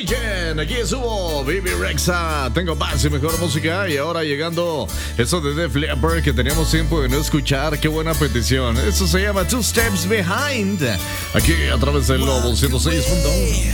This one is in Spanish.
Aquí estuvo Bibi Rexa. Tengo más y mejor música. Y ahora llegando eso de Def Leppard que teníamos tiempo de no escuchar. Qué buena petición. Eso se llama Two Steps Behind. Aquí a través del Lobo 106.1.